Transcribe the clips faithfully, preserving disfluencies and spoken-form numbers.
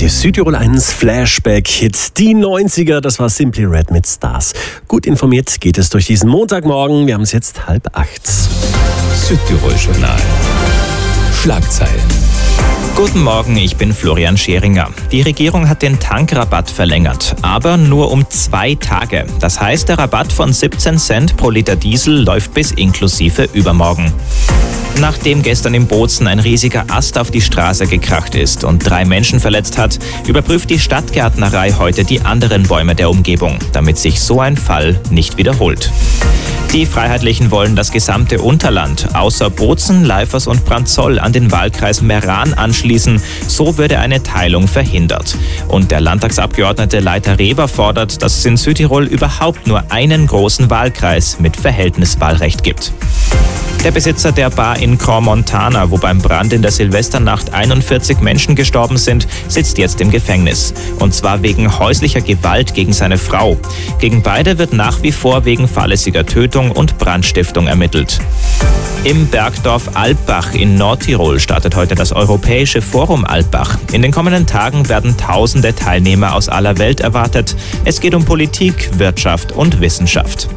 Südtirol eins Flashback-Hit. Die neunziger, das war Simply Red mit Stars. Gut informiert geht es durch diesen Montagmorgen. Wir haben es jetzt halb acht. Südtirol-Journal. Schlagzeilen. Guten Morgen, ich bin Florian Scheringer. Die Regierung hat den Tankrabatt verlängert, aber nur um zwei Tage. Das heißt, der Rabatt von siebzehn Cent pro Liter Diesel läuft bis inklusive übermorgen. Nachdem gestern in Bozen ein riesiger Ast auf die Straße gekracht ist und drei Menschen verletzt hat, überprüft die Stadtgärtnerei heute die anderen Bäume der Umgebung, damit sich so ein Fall nicht wiederholt. Die Freiheitlichen wollen das gesamte Unterland außer Bozen, Leifers und Brandzoll an den Wahlkreis Meran anschließen. So würde eine Teilung verhindert. Und der Landtagsabgeordnete Leiter Reber fordert, dass es in Südtirol überhaupt nur einen großen Wahlkreis mit Verhältniswahlrecht gibt. Der Besitzer der Bar in Crans-Montana, wo beim Brand in der Silvesternacht einundvierzig Menschen gestorben sind, sitzt jetzt im Gefängnis. Und zwar wegen häuslicher Gewalt gegen seine Frau. Gegen beide wird nach wie vor wegen fahrlässiger Tötung und Brandstiftung ermittelt. Im Bergdorf Alpbach in Nordtirol startet heute das Europäische Forum Alpbach. In den kommenden Tagen werden tausende Teilnehmer aus aller Welt erwartet. Es geht um Politik, Wirtschaft und Wissenschaft.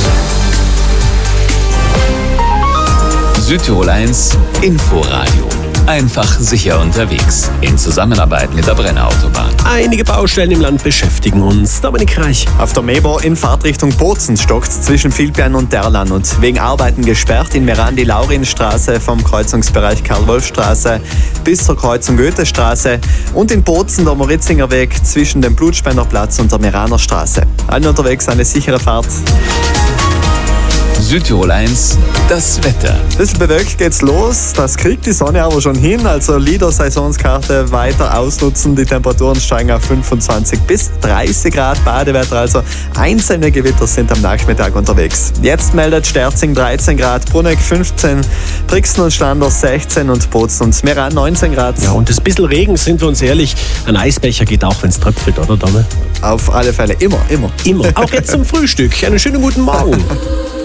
Südtirol eins Inforadio. Einfach sicher unterwegs. In Zusammenarbeit mit der Brenner Autobahn. Einige Baustellen im Land beschäftigen uns. Dominik Reich. Auf der Mebo in Fahrtrichtung Bozen stockt zwischen Vilpian und Derlan und wegen Arbeiten gesperrt in Meran die Laurinstraße vom Kreuzungsbereich Karl-Wolf-Straße bis zur Kreuzung Goethestraße und in Bozen der Moritzinger Weg zwischen dem Blutspenderplatz und der Meraner Straße. Allen unterwegs eine sichere Fahrt. Südtirol eins, das Wetter. Ein bisschen bewölkt geht's los, das kriegt die Sonne aber schon hin, also Lieder-Saisonskarte weiter ausnutzen. Die Temperaturen steigen auf fünfundzwanzig bis dreißig Grad Badewetter, also einzelne Gewitter sind am Nachmittag unterwegs. Jetzt meldet Sterzing dreizehn Grad, Bruneck fünfzehn, Brixen und Standort sechzehn und Bozen und Meran neunzehn Grad. Ja, und das bisschen Regen, sind wir uns ehrlich, ein Eisbecher geht auch, wenn es tröpfelt, oder Domme? Auf alle Fälle, immer, immer. Immer, auch jetzt zum Frühstück. Einen schönen guten Morgen.